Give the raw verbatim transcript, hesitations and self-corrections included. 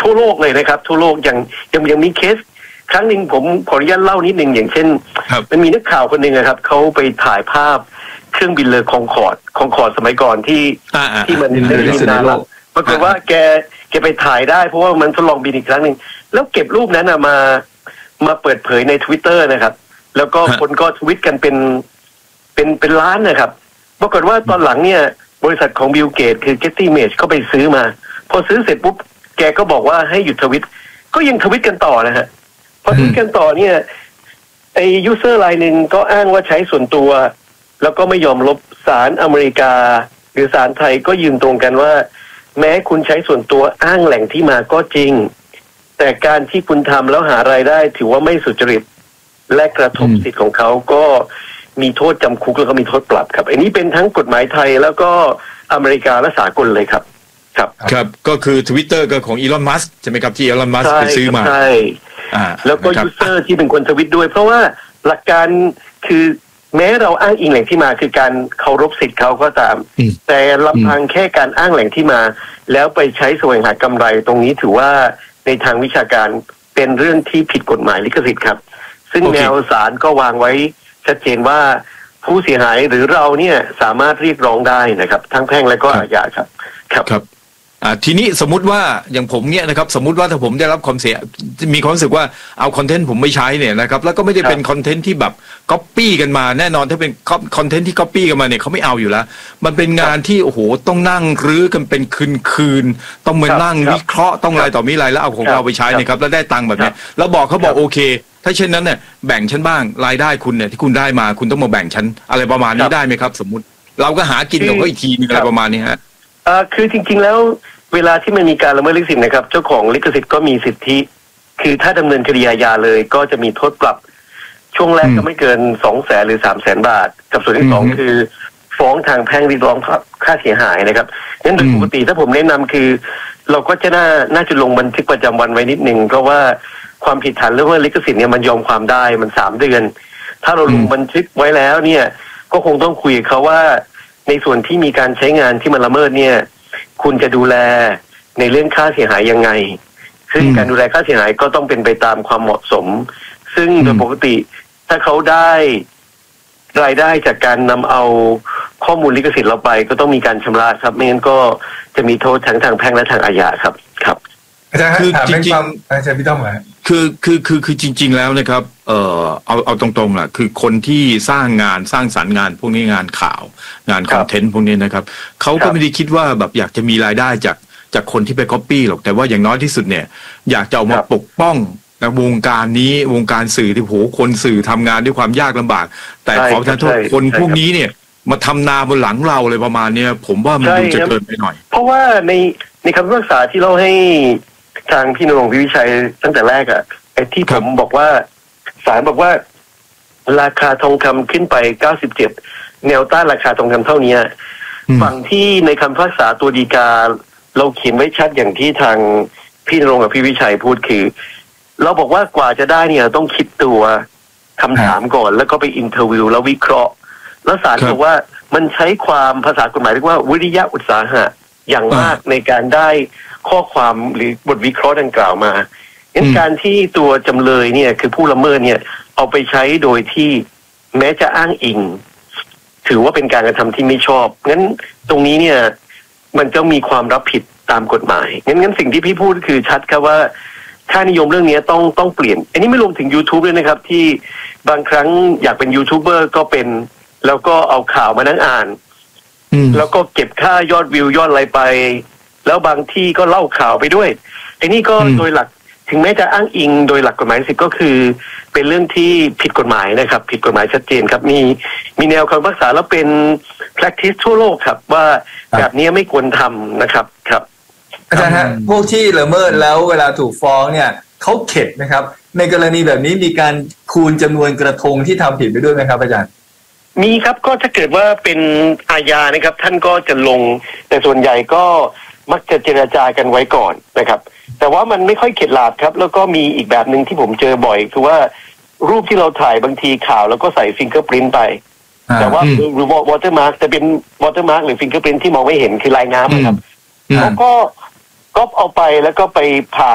ทั่วโลกเลยนะครับทั่วโลกยังยังยังมีเคสครั้งหนึ่งผมขออนุญาตเล่านิดนึงอย่างเช่นมันมีนักข่าวคนหนึ่งครับเขาไปถ่ายภาพเครื่องบินเลอคองคอร์ดคองคอร์ดสมัยก่อนที่ที่มันเดินบินนานแล้วปรากฏว่าแกแกไปถ่ายได้เพราะว่ามันทดลองบินอีกครั้งหนึ่งแล้วเก็บรูปนั้นมามาเปิดเผยใน Twitter นะครับแล้วก็คนก็ทวิตกันเป็นเป็นเป็นล้านนะครับปรากฏว่าตอนหลังเนี่ยบริษัทของบิลเกตคือ Getty Images ก็ไปซื้อมาพอซื้อเสร็จปุ๊บแกก็บอกว่าให้หยุดทวิตก็ยังทวิตกันต่อนะฮะพอทวิตกันต่อเนี่ยไอ้ยูเซอร์รายหนึ่งก็อ้างว่าใช้ส่วนตัวแล้วก็ไม่ยอมลบศาลอเมริกาหรือศาลไทยก็ยืนตรงกันว่าแม้คุณใช้ส่วนตัวอ้างแหล่งที่มาก็จริงแต่การที่คุณทำแล้วหารายได้ถือว่าไม่สุจริตและกระทบสิทธิ์ของเขาก็มีโทษจำคุกแล้วก็มีโทษปรับครับอันนี้เป็นทั้งกฎหมายไทยแล้วก็อเมริกาและสากลเลยครับครับครับก็คือ Twitter ก็ของอีลอนมัสก์ใช่ไหมครับที่อีลอนมัสก์ไปซื้อมาใช่แล้วก็ยูเซอร์ที่เป็นคนทวิตด้วยเพราะว่าหลักการคือแม้เราอ้างอิงแหล่งที่มาคือการเคารพสิทธิ์เขาก็ตามแต่ลำพังแค่การอ้างแหล่งที่มาแล้วไปใช้แสวงหากำไรตรงนี้ถือว่าในทางวิชาการเป็นเรื่องที่ผิดกฎหมายลิขสิทธิ์ครับซึ่งแนวศาลก็วางไว้ชัดเจนว่าผู้เสียหายหรือเราเนี่ยสามารถเรียกร้องได้นะครับทั้งแพ่งและก็อาญาครับครับครับอ่าทีนี้สมมุติว่าอย่างผมเนี่ยนะครับสมมุติว่าถ้าผมได้รับความเสียมีความรู้สึกว่าเอาคอนเทนต์ผมไม่ใช้เนี่ยนะครับแล้วก็ไม่ได้เป็นคอนเทนต์ที่แบบก๊อปปี้กันมาแน่นอนถ้าเป็นคอนเทนต์ที่ก๊อปปี้กันมาเนี่ยเขาไม่เอาอยู่แล้วมันเป็นงานที่โอ้โหต้องนั่งรื้อกันเป็นคืนๆต้องมานั่งวิเคราะห์ต้องอะไรต่อมีอะไรแล้วเอาของเราไปใช้นะครับแล้วได้ตังค์แบบนี้แล้วบอกเขาบอกโอเคถ้าเช่นนั้นเนี่ยแบ่งฉันบ้างรายได้คุณเนี่ยที่คุณได้มาคุณต้องมาแบ่งฉันอะไรประมาณนี้ได้ไหมครับสมมุติเราก็หากินกับเขาอีกทีนึงอะไรประมาณนี้ฮะอ่าคือจริงๆแล้วเวลาที่มันมีการละเมิดลิขสิทธิ์นะครับเจ้าของลิขสิทธิ์ก็มีสิทธิคือถ้าดำเนินคดีอาญาเลยก็จะมีโทษปรับช่วงแรกก็ไม่เกินสองแสนหรือสามแสนบาทกับส่วนที่สองคือฟ้องทางแพ่งเรียกร้องค่าเสียหายนะครับงั้นโดยปกติถ้าผมแนะนำคือเราก็จะน่าน่าจะลงบันทึกประจำวันไว้นิดนึงเพราะว่าความผิดฐานเรื่องว่าลิขสิทธิ์เนี่ยมันยอมความได้มันสามเดือนถ้าเราลงบันทึกไว้แล้วเนี่ยก็คงต้องคุยกับเขาว่าในส่วนที่มีการใช้งานที่มันละเมิดเนี่ยคุณจะดูแลในเรื่องค่าเสียหายยังไงซึ่งการดูแลค่าเสียหายก็ต้องเป็นไปตามความเหมาะสมซึ่งโดยปกติถ้าเขาได้รายได้จากการนำเอาข้อมูลลิขสิทธิ์เราไปก็ต้องมีการชำระครับไม่งั้นก็จะมีโทษทั้งทางแพ่งและทางอาญาครับครับอาจารย์คือจริงๆอาจารย์พี่ต้อมครับคือคือคือคือจริงๆแล้วนะครับเอ่อเอาเอาตรงๆแหละคือคนที่สร้างงานสร้างสรรค์งานพวกนี้งานข่าวงานคอนเทนต์พวกนี้นะครับเขาก็ไม่ได้คิดว่าแบบอยากจะมีรายได้จากจากคนที่ไปก๊อปปี้หรอกแต่ว่าอย่างน้อยที่สุดเนี่ยอยากจะเอามาปกป้องในวงการนี้วงการสื่อที่โหคนสื่อทำงานด้วยความยากลำบากแต่ขอประทานโทษคนพวกนี้เนี่ยมาทำนาบนหลังเราเลยประมาณนี้ผมว่ามันดูจะเกินไปหน่อยเพราะว่าในในคำพิพากษาที่เราให้ทางพี่นรงค์พิวิชัยตั้งแต่แรกอะไอ้ที่ผมบอกว่าศาลบอกว่าราคาทองคำขึ้นไปเก้าสิบเจ็ดแนวต้านราคาทองคำเท่านี้ฝั่งที่ในคำพิพากษาตัวฎีกาเราเขียนไว้ชัดอย่างที่ทางพี่นรงค์กับพี่วิชัยพูดคือเราบอกว่ากว่าจะได้เนี่ยต้องคิดตัวคำถามก่อนแล้วก็ไปอินเทอร์วิวแล้ววิเคราะห์แล้วศาลบอกว่ามันใช้ความภาษากฎหมายเรียกว่าวิริยะอุตสาหะอย่างมากในการได้ข้อความหรือบทวิเคราะห์ดังกล่าวมางั้นการที่ตัวจำเลยเนี่ยคือผู้ละเมิดเนี่ยเอาไปใช้โดยที่แม้จะอ้างอิงถือว่าเป็นการกระทำที่ไม่ชอบงั้นตรงนี้เนี่ยมันจะมีความรับผิดตามกฎหมายงั้นงั้นสิ่งที่พี่พูดคือชัดครับว่าค่านิยมเรื่องนี้ต้องต้องเปลี่ยนอันนี้ไม่รวมถึง YouTube ด้วยนะครับที่บางครั้งอยากเป็นยูทูบเบอร์ก็เป็นแล้วก็เอาข่าวมานั่งอ่านแล้วก็เก็บค่ายอดวิวยอดอะไรไปแล้วบางที่ก็เล่าข่าวไปด้วยไอ้นี่ก็โดยหลักถึงแม้จะอ้างอิงโดยหลักกฎหมายสิทธิ์ก็คือเป็นเรื่องที่ผิดกฎหมายนะครับผิดกฎหมายชัดเจนครับมีมีแนวคำพิพากษาแล้วเป็น practice ทั่วโลกครับว่าแบบนี้ไม่ควรทำนะครับครับอาจารย์ฮะพวกที่ละเมิดแล้วเวลาถูกฟ้องเนี่ยเขาเข็ดนะครับในกรณีแบบนี้มีการคูณจำนวนกระทงที่ทำผิดไปด้วยไหมครับอาจารย์มีครับก็ถ้าเกิดว่าเป็นอาญานะครับท่านก็จะลงแต่ส่วนใหญ่ก็มักจะเจรจากันไว้ก่อนนะครับแต่ว่ามันไม่ค่อยเข็ดหลาบครับแล้วก็มีอีกแบบหนึ่งที่ผมเจอบ่อยคือว่ารูปที่เราถ่ายบางทีข่าวแล้วก็ใส่ฟิงเกอร์พรินต์ไปแต่ว่าหรือวอเตอร์มาร์กจะเป็นวอเตอร์มาร์กหรือฟิงเกอร์พรินต์ที่มองไม่เห็นคือลายน้ำนะครับแล้วก็ก็เอาไปแล้วก็ไปผ่า